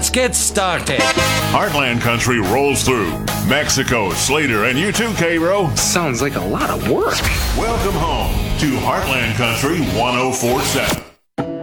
Let's get started. Heartland Country rolls through. Mexico, Slater, and you too, K-Bro. Sounds like a lot of work. Welcome home to Heartland Country 1047.